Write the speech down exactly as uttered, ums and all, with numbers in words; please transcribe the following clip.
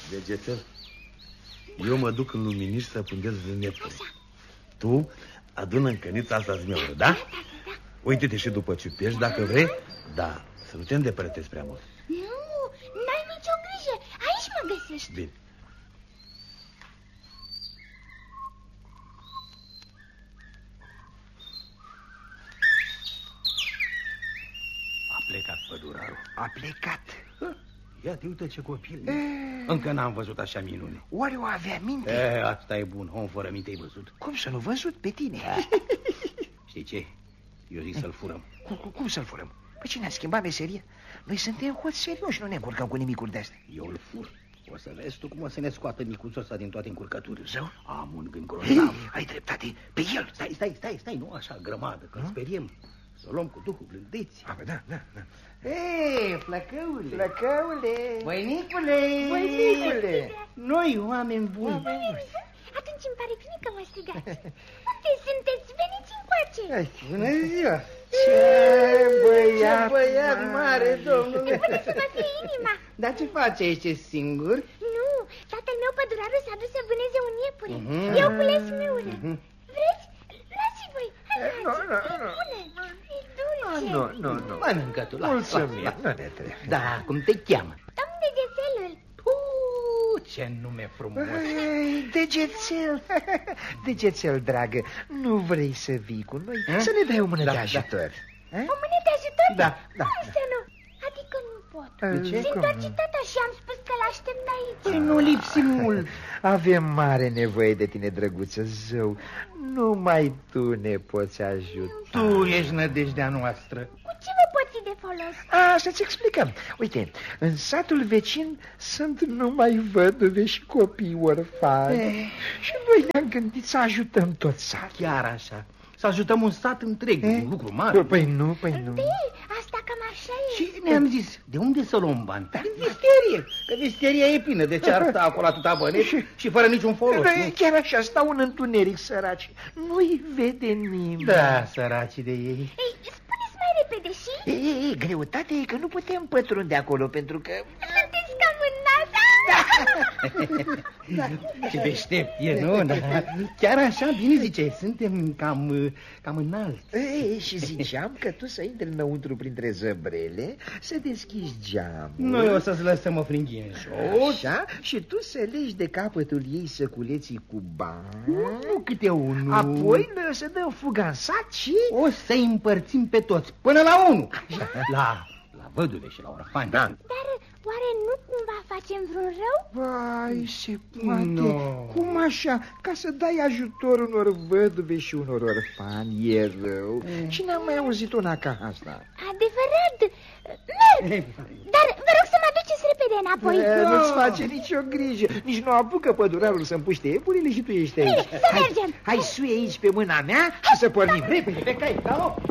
Degețel, eu mă duc în luminiș să pândez vânepuri. Tu adună în cănița asta zmeură, da? Uite-te și după ciupești dacă vrei. Da, să nu te îndepărtezi prea mult. Nu, n-ai nicio grijă. Aici mă găsești. Bine. A plecat pădurarul. A plecat. Ia te uită ce copil. E... Încă n-am văzut așa minune. Oare o avea minte? E, asta e bun. Om fără minte ai văzut. Cum să nu văzut pe tine? Știi ce? Eu zic să-l furăm. Cum, cum, cum să-l furăm? Păi cine a schimbat meseria? Noi suntem hoți serioși, nu ne încurcăm cu nimicuri de-astea. Eu îl fur. O să vezi tu cum o să ne scoată micuțul ăsta din toate încurcăturile. Zău? Am un gând grozav. Ai dreptate, pe el. Stai, stai, stai, stai, nu așa grămadă, că speriem. Să o luăm cu duhul blândeții. Ah, da, da, da. Ei, flăcăule! Flăcăule! Voinicule! Voinicule! Noi, oameni buni! Atunci îmi pare bine că mă strigați. Unde sunteți? Veniți încoace! Bună ziua! Ce băiat, ce băiat mare, domnule! Până să mă fie inima! Dar ce face aici, singur? Nu, tatăl meu pădurarul s-a dus să vâneze un iepure. Uh-huh. Eu cules miură. Uh-huh. Vreți? Luați-i voi! Hai, nu, nu, nu. Bună! E dulce! Nu, nu, nu. Mănâncă tu, mulțumim, nu ne trebuie. Da, cum te cheamă? Domn Degețelul! Uh, ce nume frumos! Ei, Degețel, Degețel, dragă, nu vrei să vii cu noi? A? Să ne dai o mână da, de ajutor. Da. O mână de ajutor? Da, da. Cum să nu? Adică nu pot. De ce? Se întoarce tata și am spus că l-aștept aici. Și nu lipsim mult. Avem mare nevoie de tine, drăguță, zău. Numai tu ne poți ajuta. Tu ești nădejdea noastră. Cu ce vă pot fi de folos? A, să-ți explicăm. Uite, în satul vecin sunt numai văduve și copii orfani. Eh. Și noi ne-am gândit să ajutăm tot satul. Chiar așa. Să ajutăm un sat întreg, eh? un lucru mare. Păi nu, păi nu. De, asta cam așa e. Și ne-am zis, de unde să luăm bani? Da. Din visterie, că visteria e plină. De ce ar sta acolo atâta bănești și, și fără niciun folos? Da, chiar așa, stau în întuneric, săraci. Nu-i vede nimeni. Da, săracii de ei. Ei, spuneți mai repede și... Ei, ei, greutatea e că nu putem pătrunde acolo, pentru că... Sunteți cam în NASA? Da. Ce deștept e, nu? Da. Chiar așa, bine zice, suntem cam, cam înalți. Ei, și ziceam că tu să intri înăuntru printre zăbrele, să deschizi geamul. Noi o să-ți lăsăm o fringhie în jos. Așa, și tu să legi de capătul ei săculeții cu bani. Nu câte unul. Apoi să dăm fuga în sat și... O să-i împărțim pe toți, până la unul. La, la văduve și la orfani. Da. Dar oare nu cumva facem vreun rău? Vai, se poate. No. Cum așa? Ca să dai ajutor unor văduve și unor orfani e rău. Mm. Și n-am mai auzit una ca asta. Adevărat. Merg. Dar vă rog să mă aduceți repede înapoi. E, nu-ți face nicio grijă. Nici nu apucă pădurarul să împuște iepurile și tu ești aici. Bine, să mergem. Hai, hai sui aici pe mâna mea și să pornim repede pe cai. Galop.